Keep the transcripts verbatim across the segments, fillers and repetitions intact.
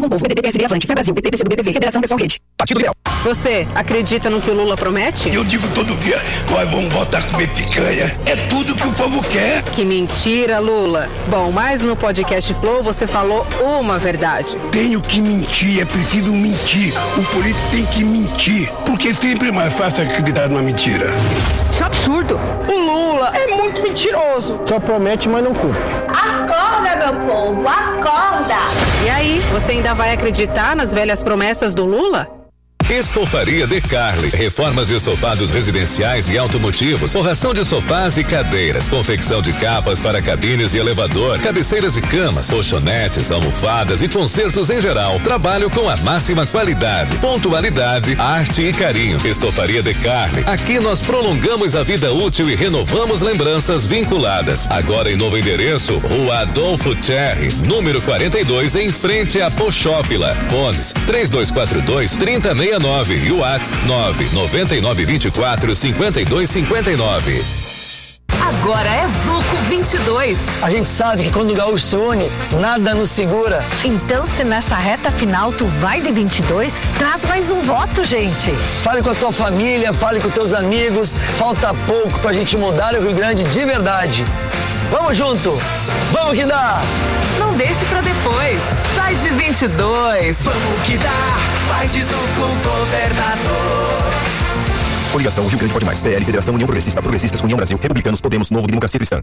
União Povo, P D T, P S B, Avante, Fé Brasil, P T, P C do B, P V, Federação Pessoal Rede. Partido Ideal. Você acredita no que o Lula promete? Eu digo todo dia, nós vamos voltar a comer picanha. É tudo que o povo quer. Que mentira, Lula. Bom, mas no podcast Flow você falou uma verdade. Tenho que mentir, é preciso mentir. O político tem que mentir, porque sempre é mais fácil acreditar numa mentira. Isso é absurdo. O Lula é muito mentiroso. Só promete, mas não cumpre. Acorda, meu povo, acorda! E aí, você ainda vai acreditar nas velhas promessas do Lula? Estofaria De Carli, reformas e estofados residenciais e automotivos, forração de sofás e cadeiras, confecção de capas para cabines e elevador, cabeceiras e camas, colchonetes, almofadas e consertos em geral. Trabalho com a máxima qualidade, pontualidade, arte e carinho. Estofaria De Carli. Aqui nós prolongamos a vida útil e renovamos lembranças vinculadas. Agora em novo endereço, Rua Adolfo Cherry, número quarenta e dois, em frente à Pochófila. Fones três dois quatro dois, três zero seis nove e o WhatsApp nove nove nove dois quatro cinco dois cinco nove. Agora é Zuco vinte e dois. A gente sabe que quando o gaúcho se une, nada nos segura. Então, se nessa reta final tu vai de vinte e dois, traz mais um voto, gente. Fale com a tua família, fale com teus amigos. Falta pouco pra gente mudar o Rio Grande de verdade. Vamos junto! Vamos que dá! Não deixe pra depois. Vai de vinte e dois. Vamos que dá! Vai de Zuco, governador. Coligação Rio Grande Pode Mais. P L, Federação União Progressista, Progressistas, União Brasil, Republicanos, Podemos, Novo, Democracia Cristã.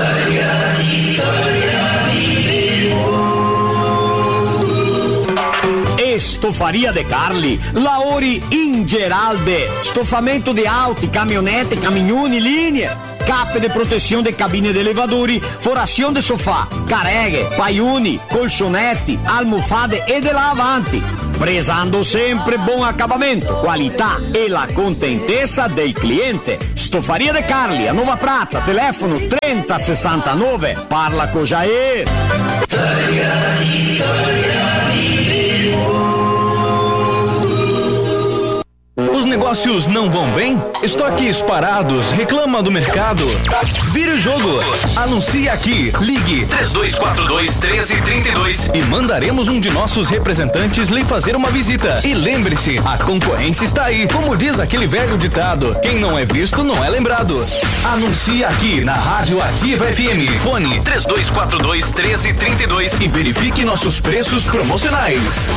Estofaria De Carli, Lauri Ingeralde, estofamento de auto, caminhonete, caminhone, linha, capa de proteção de cabine de elevadores, forração de sofá, carregue, paiune, colchonete, almofade e de lavante. Prezando sempre bom acabamento, qualità e la contentezza del cliente. Estofaria De Carli, a Nova Prata, telefono trinta sessantanove. Parla com Jair. Os negócios não vão bem? Estoques parados? Reclama do mercado? Vire o jogo. Anuncie aqui. Ligue três dois quatro dois, um três três dois e mandaremos um de nossos representantes lhe fazer uma visita. E lembre-se, a concorrência está aí. Como diz aquele velho ditado, quem não é visto não é lembrado. Anuncie aqui na Rádio Ativa F M. Fone três dois quatro dois, um três três dois e verifique nossos preços promocionais.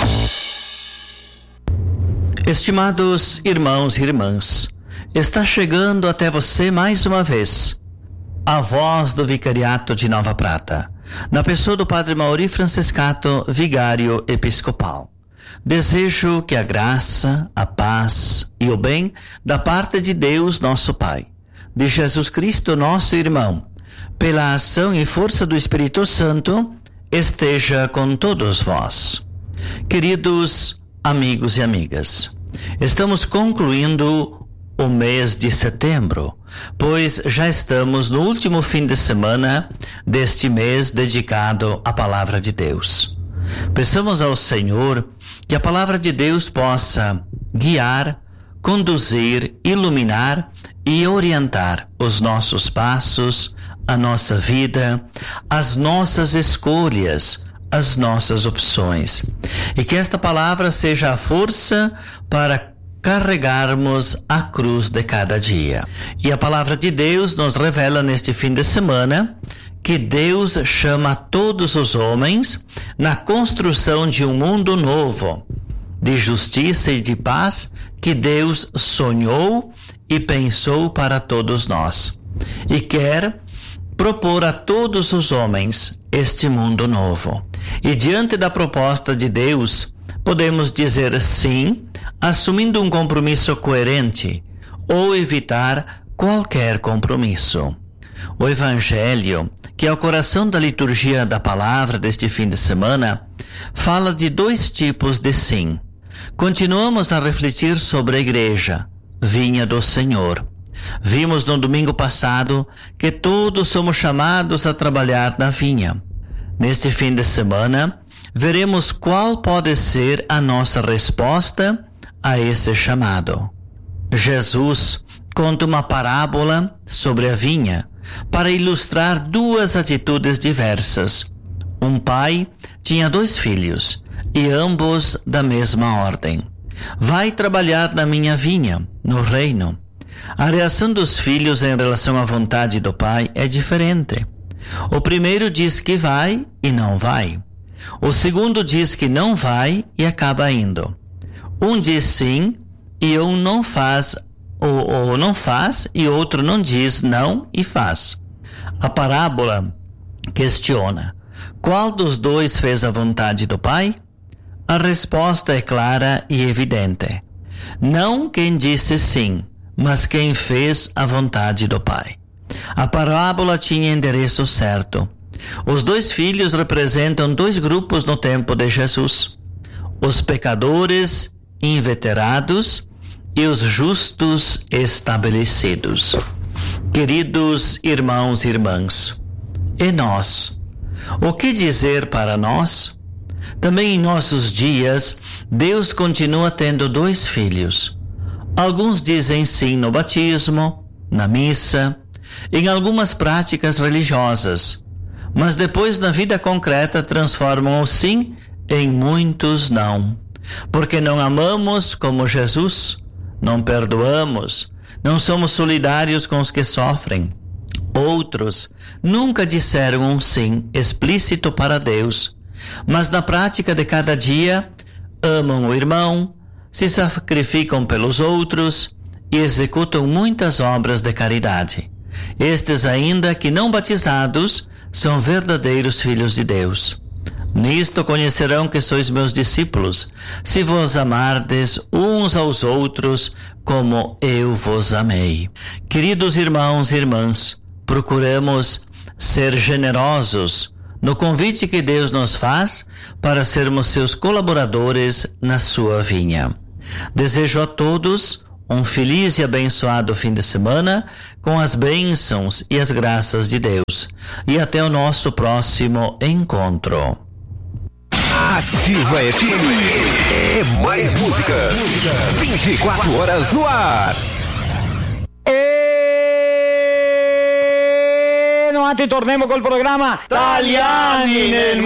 Estimados irmãos e irmãs, está chegando até você mais uma vez a voz do Vicariato de Nova Prata, na pessoa do Padre Mauri Franciscato, vigário episcopal. Desejo que a graça, a paz e o bem da parte de Deus, nosso Pai, de Jesus Cristo, nosso irmão, pela ação e força do Espírito Santo, esteja com todos vós. Queridos amigos e amigas, estamos concluindo o mês de setembro, pois já estamos no último fim de semana deste mês dedicado à Palavra de Deus. Peçamos ao Senhor que a Palavra de Deus possa guiar, conduzir, iluminar e orientar os nossos passos, a nossa vida, as nossas escolhas, as nossas opções, e que esta palavra seja a força para carregarmos a cruz de cada dia. E a palavra de Deus nos revela neste fim de semana que Deus chama todos os homens na construção de um mundo novo, de justiça e de paz que Deus sonhou e pensou para todos nós, e quer propor a todos os homens este mundo novo. E diante da proposta de Deus, podemos dizer sim, assumindo um compromisso coerente, ou evitar qualquer compromisso. O Evangelho, que é o coração da liturgia da palavra deste fim de semana, fala de dois tipos de sim. Continuamos a refletir sobre a igreja, vinha do Senhor. Vimos no domingo passado que todos somos chamados a trabalhar na vinha. Neste fim de semana, veremos qual pode ser a nossa resposta a esse chamado. Jesus conta uma parábola sobre a vinha para ilustrar duas atitudes diversas. Um pai tinha dois filhos e ambos da mesma ordem. Vai trabalhar na minha vinha, no reino. A reação dos filhos em relação à vontade do pai é diferente. O primeiro diz que vai e não vai. O segundo diz que não vai e acaba indo. Um diz sim e um não faz, ou, ou não faz, e outro não diz não e faz. A parábola questiona: qual dos dois fez a vontade do pai? A resposta é clara e evidente. Não quem disse sim, mas quem fez a vontade do pai. A parábola tinha endereço certo. Os dois filhos representam dois grupos no tempo de Jesus: os pecadores inveterados e os justos estabelecidos. Queridos irmãos e irmãs, e nós? O que dizer para nós? Também em nossos dias, Deus continua tendo dois filhos. Alguns dizem sim no batismo, na missa, em algumas práticas religiosas, mas depois na vida concreta transformam o sim em muitos não, porque não amamos como Jesus, não perdoamos, não somos solidários com os que sofrem. Outros nunca disseram um sim explícito para Deus, mas na prática de cada dia amam o irmão, se sacrificam pelos outros e executam muitas obras de caridade. Estes, ainda que não batizados, são verdadeiros filhos de Deus. Nisto conhecerão que sois meus discípulos, se vos amardes uns aos outros como eu vos amei. Queridos irmãos e irmãs, procuremos ser generosos no convite que Deus nos faz para sermos seus colaboradores na sua vinha. Desejo a todos um feliz e abençoado fim de semana com as bênçãos e as graças de Deus. E até o nosso próximo encontro. Ativa F M. É mais músicas. vinte e quatro horas no ar. Avanti, torniamo col programma Italiani nel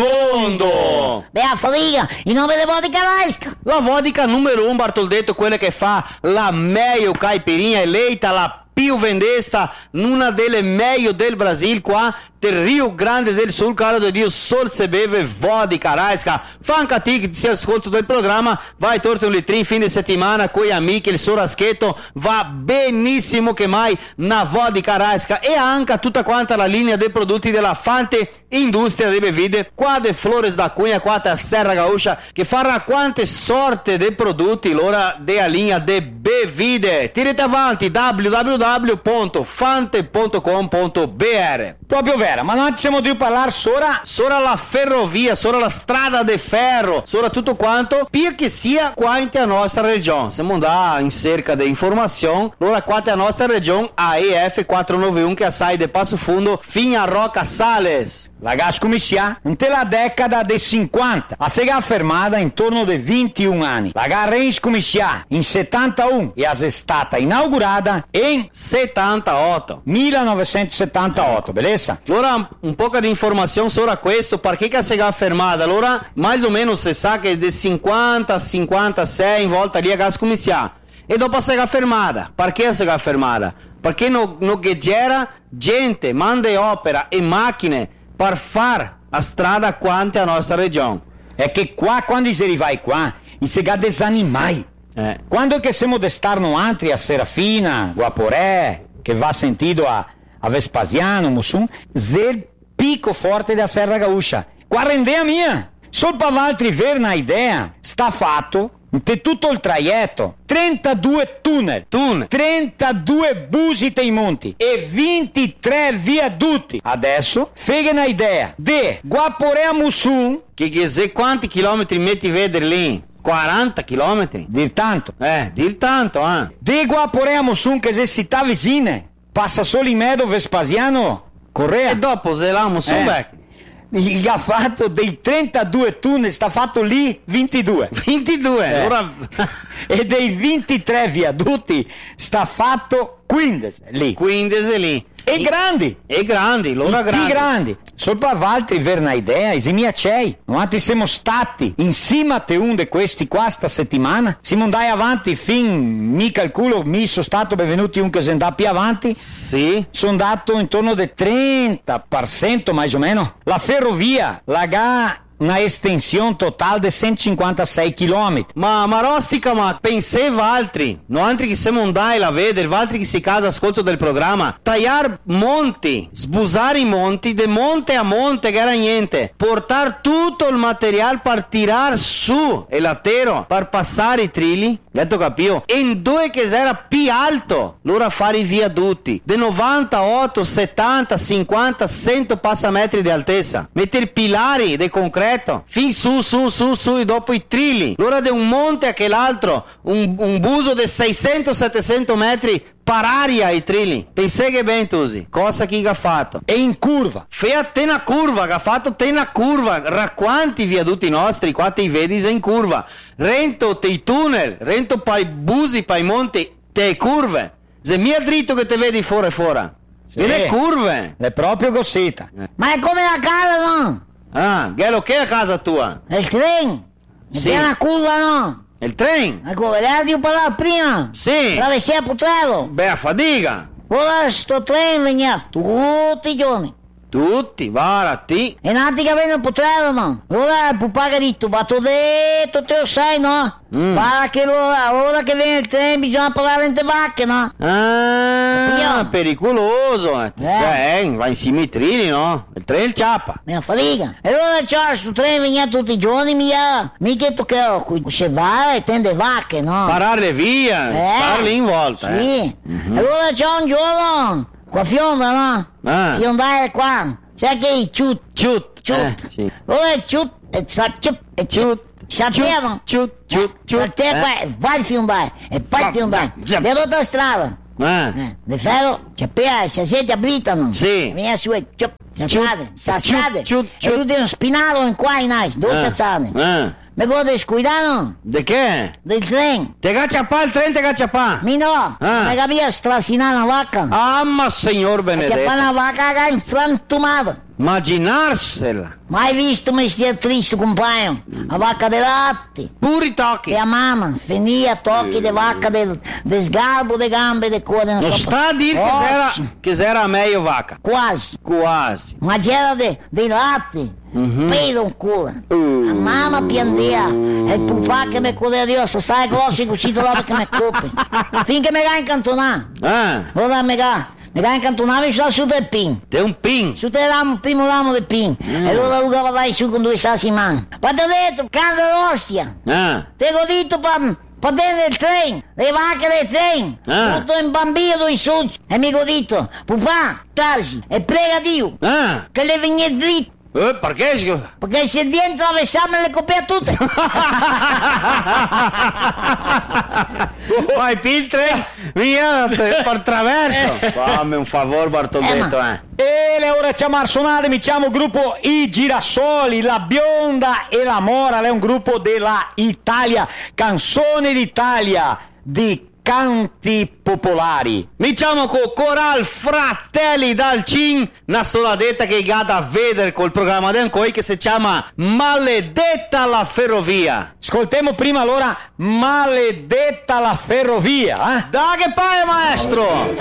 mondo. Beh, Fadiga, in nome di vodka Raiska. La vodka numero un, Bartoldetto, quella che fa la meglio caipirinha eleita la più vendesta, una delle meglio del Brasil, qua del Rio Grande del Sul, caro de Dio, solo se beve vodka Raiska. Fanca ti se ascolto del programma, vai torto un litrinho fine settimana con gli amici, il soraschetto va benissimo che mai na vodka Raiska, e anche tutta quanta la linea dei prodotti della Fante Industria di Bevide, qua de Flores da Cunha, qua da Serra Gaúcha, che farà quante sorte di prodotti l'ora della linea de bevide. Tirate avanti, w w w ponto fante ponto com ponto b r. Proprio vera, ma non siamo di parlare sora, sora la ferrovia, sora la strada de ferro, sora tutto quanto, pia che sia qua in a nostra regione. Se mandar in cerca di informazione, allora qua a nostra regione, a E F quattrocentonovantuno, che sai de Passo Fundo, fino a Roca Sales. La gas comincia inte la década de cinquanta, a sega fermata intorno de vinte e um anni. La gara comincia in settantuno e è stata inaugurata in settantotto, millenovecentosettantotto, beleza? Allora un po' di informazione sopra questo, perché che a sega fermata? Allora, mais o menos si sa che de cinquanta a cinquantasei in volta lì a gas comincia. E dopo a sega fermata, perché a sega fermata? Perché no, no c'era gente, mano opera e macchine per fare a strada quante a nostra regione. È che qua, quando si arriva qua, si ga desanimai. Eh. Quando che siamo de star no altri a Serafina, Guaporé, che va sentito a, a Vespasiano, Mussum, zer pico forte da Serra Gaúcha. Qua rende a mia. Sol per altri ver na idea, sta fatto per tutto il traghetto, trentadue tunnel, tunnel, trentadue busite in monti e ventitré viadotti. Adesso, fega una idea, de Guaporé a Mussum, che che se quanti chilometri metti vedere lì? quaranta chilometri? Dir tanto. Eh, dir tanto, eh. De Guaporé a Mussum, che se si sta vicine, passa solo in medio Vespasiano, Correa. E dopo se là Mussum, eh. Beh, il ha fatto dei trentadue tunnel, sta fatto lì ventidue. ventidue? Eh. Ora... e dei ventitré viadotti sta fatto quindici lì. quindici lì. E grandi! E grandi, loro I grandi. più grandi. Solo per altri verna idea, e se mi accei. Noi siamo stati insieme a te un di questi qua sta settimana. Siamo andati avanti fin, mi calcolo, mi sono stato benvenuti un che se andà più avanti. Sì. Sono andato intorno del trenta per cento mai o meno. La ferrovia, la ga una estensione totale di centocinquantasei chilometri. Ma, ma Rostica, ma pensava altri, non altri che siamo andati a vedere, altri che si casa ascolto del programma, tagliare monti, sbusare i monti, de monte a monte che era niente, portare tutto il materiale per tirare su il latero, per passare i trilli, detto capito, e in due che era più alto, loro a fare i viadotti, de novantotto, settanta, cinquanta, cento passametri di altezza, mettere pilari di concreto, fin su, su, su, su, e dopo i trilli. L'ora di un monte a che l'altro, un, un buso di seicento settecento metri per aria i trilli. Pensai che ben tusi, cosa che ha fatto? E in curva. Fea te una curva, che ha fatto te una curva. Ra quanti viaduti nostri, quanti i vedi in curva. Rento te i tunnel, rento per i busi, per i monti, te curve. Se mi è dritto che te vedi fuori fuori. Sì. E le curve. È proprio cosita. Ma è come la casa, no? Ah, Ghello, che è a casa tua? Il treno. Sì. È una curva, no? Il treno? Ecco, vedi un parlare prima? Sì. Travessia Potrello. Beh, a fatica. Ora sto treno veniva tutti i giorni. Tutti, varati. E nati che vengono Potrello, no? Ora il pagarito, ma tu detto, te lo sai, no? Mm. Para che ora, ora che viene il treno bisogna parlare in te vacche, no? Ah, pericoloso. Eh. Eh, va insieme ai trilli, no? Il treno il ciappa. Mi fatiga. E allora c'è sto treno veniva tutti i giorni, mica, mica toccavo, se va e tende vacche, no? Pararle via, eh, pararle in volta. Sì. Eh. Mm-hmm. E allora c'è un giorno, qua fionda, no? Ah. Fiondare qua. Sai che ciut, ciut, ciut. Eh, sì. Allora ciut, e sa ciut, e ciut. Sappiamo? Ciut, ciut, ciut. Saltea qua e vai a fiondare, e vai a fiondare. Per tutta strada. Ah. Eh, di ferro, c'è pia, se siete abitano. Sì. Vieni su e ciup, sassate, sassate. Ciut, E tu devi spinarlo in qua in ice, due ah. sassate. Ah. Mi guardi scuidano? De che? Del treno. Te cacciapà il treno, te cacciapà? Mi no, ah. mi capia strasinare una vacca. Ah, ma signor benedetto. C'è una vacca che è infrantumata. Immaginarsela. Mai visto mestiere triste, compagno? La vacca dei latti. Puri tocchi. E a mamma, finì a tocchi di vacca del de sgarbo, de gambe, de cuore. Non sta a dire che c'era, che c'era meglio vacca. Quasi. Quasi. Ma c'era de, dei latti. Mm-hmm. Pedo un culo. Uh. La mamma piangeva. E il pupà che mi correva, se sai cosa, cucito roba che mi coppe. Finché mi ga incantonare. Ah. Ora mi ga. Mi ga incantonare su su del pin. De un pin? Su del ramo, primo ramo del pin. Mm. E allora lui va là su con due sassi in mano. Ma ti ho detto, carne d'ostia. Ah. Te l'ho detto per... Pa dentro il treno, le vacche del treno, ah. tutto in bambino in su. E mi ho detto, papà, tasi, e prega Dio, ah. che le vigne dritto. Eh, perché? Perché se dentro avessamo le copie tutte. Vai piltre, via per traverso. Fammi un favore, Bartoletto, eh. E le ora chiamo Arsonale, mi chiamo gruppo I Girasoli, la bionda e la mora, è un gruppo della Italia, canzone d'Italia di canti popolari. Mi chiamo con Coral Fratelli dal Cin, una soladetta che gada a vedere col programma di Ancoi che si chiama Maledetta la ferrovia. Ascoltiamo prima allora Maledetta la ferrovia, eh? Da che paia, maestro!